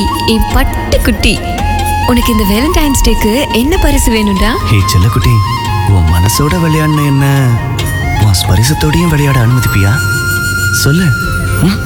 என் பட்டு குட்டி, உனக்கு இந்த வேலண்டைன்ஸ் டேக்கு என்ன பரிசு வேணும்டா? ஹே செல்லக்குட்டி, உன் மனசோட விளையாடணும் என்ன உன் ஸ்பரிசத்தோடையும் விளையாட அனுமதிப்பியா? சொல்லு.